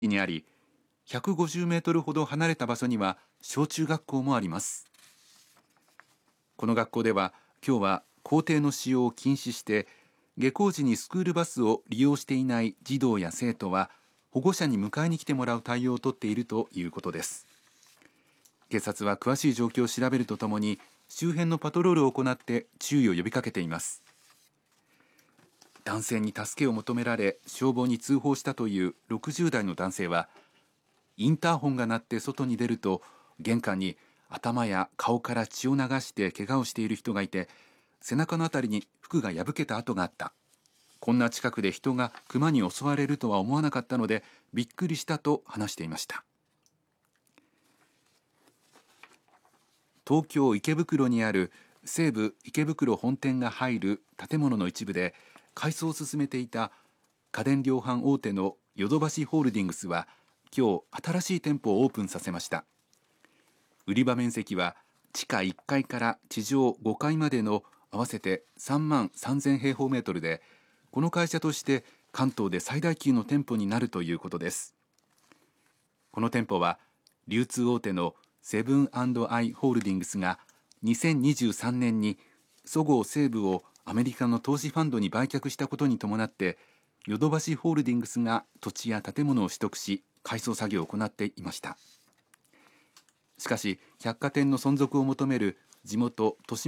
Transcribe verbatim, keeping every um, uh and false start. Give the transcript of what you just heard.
にあり、ひゃくごじゅうメートルほど離れた場所には小中学校もあります。この学校では今日は校庭の使用を禁止して、下校時にスクールバスを利用していない児童や生徒は保護者に迎えに来てもらう対応をとっているということです。警察は詳しい状況を調べるとともに、周辺のパトロールを行って注意を呼びかけています。男性に助けを求められ消防に通報したというろくじゅう代の男性は、インターホンが鳴って外に出ると玄関に頭や顔から血を流して怪我をしている人がいて、背中のあたりに服が破けた跡があった。こんな近くで人が熊に襲われるとは思わなかったのでびっくりしたと話していました。東京池袋にある西武池袋本店が入る建物の一部で改装を進めていた家電量販大手のヨドバシホールディングスは今日新しい店舗をオープンさせました。売り場面積は地下いっかいから地上ごかいまでの合わせてさんまんさんぜん平方メートルで、この会社として関東で最大級の店舗になるということです。この店舗は流通大手のセブン&アイ・ホールディングスがにせんにじゅうさんねんにそごう・西武をアメリカの投資ファンドに売却したことに伴って、ヨドバシホールディングスが土地や建物を取得し改装作業を行っていました。しかし百貨店の存続を求める地元豊島